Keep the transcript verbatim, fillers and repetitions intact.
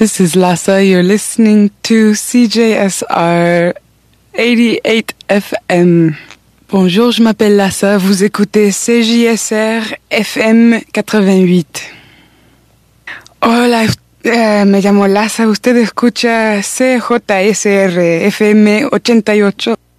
This is Lassa. You're listening to C J S R eighty-eight F M. Bonjour, je m'appelle Lassa. Vous écoutez C J S R F M eighty-eight. Hola, eh, me llamo Lassa. Usted escucha C J S R F M ochenta y ocho.